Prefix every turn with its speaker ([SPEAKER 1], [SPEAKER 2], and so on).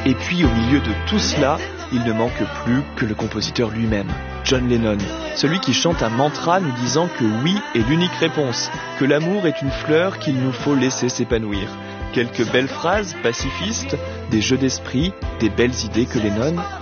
[SPEAKER 1] Et puis au milieu de tout cela, il ne manque plus que le compositeur lui-même, John Lennon, celui qui chante un mantra nous disant que oui est l'unique réponse, que l'amour est une fleur qu'il nous faut laisser s'épanouir. Quelques belles phrases pacifistes, des jeux d'esprit, des belles idées que Lennon